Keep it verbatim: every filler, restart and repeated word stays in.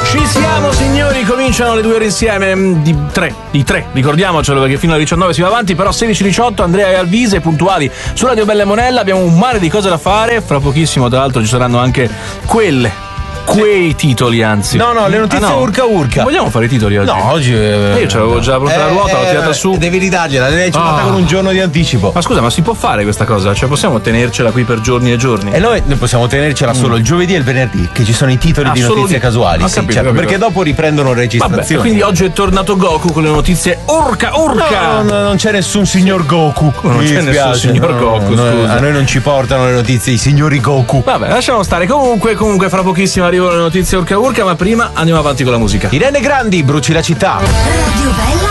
Ci siamo signori, cominciano le due ore insieme di tre, di tre, ricordiamocelo perché fino alle diciannove si va avanti, però sedici diciotto Andrea e Alvise puntuali su Radio Bella e Monella, abbiamo un mare di cose da fare, fra pochissimo tra l'altro ci saranno anche quelle quei titoli, anzi. No, no, le notizie ah, no. urca urca. Vogliamo fare i titoli oggi? No, oggi. Eh, io ce l'avevo già pronta eh, la ruota, l'ho tirata eh, su. Devi ridargliela, l'hai fatta Ah. con un giorno di anticipo. Ma scusa, ma si può fare questa cosa? Cioè possiamo tenercela qui per giorni e giorni? E noi noi possiamo tenercela solo il giovedì e il venerdì, che ci sono i titoli Ah, di solo notizie lì. casuali. Ho Sì, capito, certo, capito. perché dopo riprendono registrazioni. Vabbè, quindi oggi è tornato Goku con le notizie urca urca. No, no, non c'è nessun signor Goku. Non Mi c'è nessun dispiace, signor no, Goku, no, scusa. a noi non ci portano le notizie i signori Goku. Vabbè, lasciamo stare. Comunque, comunque, fra pochissimo arrivano le notizie urca urca, ma prima andiamo avanti con la musica. Irene Grandi, bruci la città. Radio Bella